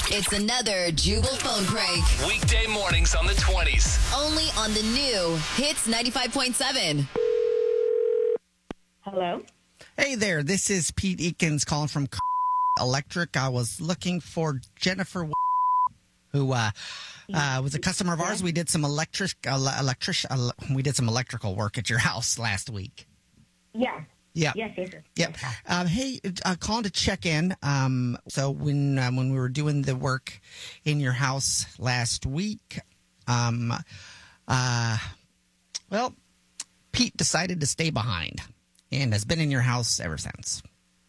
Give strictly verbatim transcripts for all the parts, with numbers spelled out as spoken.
It's another Jubal phone prank. Weekday mornings on the twenties. Only on the new Hits ninety-five point seven. Hello? Hey there, this is Pete Eakins calling from Electric. I was looking for Jennifer, who uh, uh, was a customer of ours. We did some electric, uh, electric, uh, we did some electrical work at your house last week. Yeah. Yeah. Yes, yes, yes. Yep. Um, hey, uh, calling to check in. Um, so when um, when we were doing the work in your house last week, um, uh, well, Pete decided to stay behind and has been in your house ever since.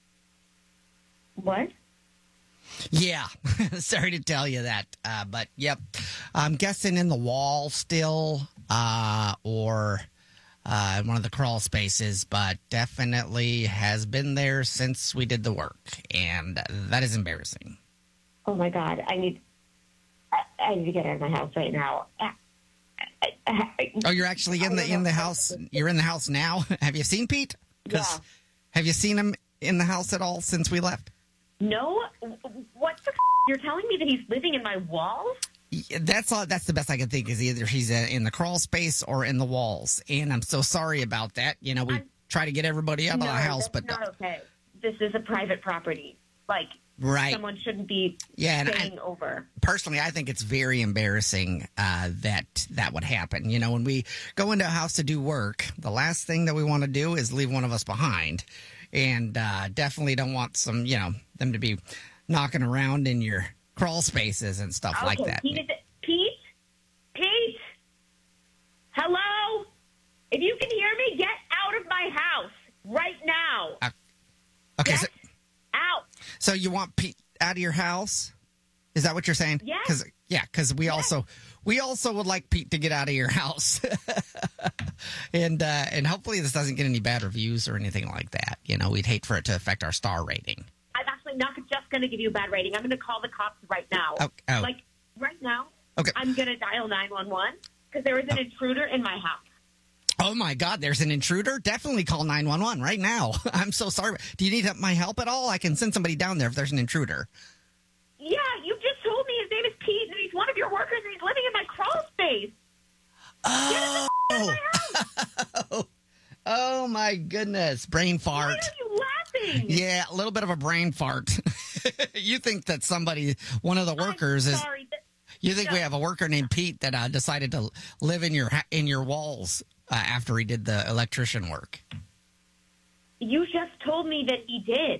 What? Yeah. Sorry to tell you that. Uh, but, yep. I'm guessing in the wall still uh, or uh, in one of the crawl spaces, but definitely has been there since we did the work. And that is embarrassing. Oh, my God. I need I, I need to get out of my house right now. I, I, I, Oh, you're actually in the in the house. You're in the house now. Have you seen Pete? 'Cause Yeah. have you seen him in the house at all since we left? No? What the f- You're telling me that he's living in my walls? Yeah, That's all. That's the best I can think is either he's uh, in the crawl space or in the walls. And I'm so sorry about that. You know, we I'm- try to get everybody out no, of the house, that's but not okay. This is a private property. Like, right. someone shouldn't be Yeah, and I- staying over. Personally, I think it's very embarrassing uh, that that would happen. You know, when we go into a house to do work, the last thing that we want to do is leave one of us behind, and uh, definitely don't want some, you know, them to be knocking around in your crawl spaces and stuff Okay, like that. Pete, is it- Pete? Pete? Hello? If you can hear me, get out of my house right now. Okay, Get so, out. so you want Pete out of your house? Is that what you're saying? Yes. Cause, yeah, because we also we also would like Pete to get out of your house, and uh, and hopefully this doesn't get any bad reviews or anything like that. You know, we'd hate for it to affect our star rating. I'm actually not just going to give you a bad rating. I'm going to call the cops right now. Oh, oh. Like, right now, Okay. I'm going to dial nine one one because there is an intruder in my house. Oh my God, there's an intruder. Definitely call nine one one right now. I'm so sorry. Do you need my help at all? I can send somebody down there if there's an intruder. Yeah, you just told me his name is Pete and he's one of your workers and he's living in my crawl space. Oh. Get him the f- out of my house. Oh my goodness. Brain fart. Why are you laughing? Yeah, a little bit of a brain fart. You think that somebody, one of the workers I'm is, sorry. Th- you think No. we have a worker named Pete that uh, decided to live in your ha- in your walls uh, after he did the electrician work. You just told me that he did.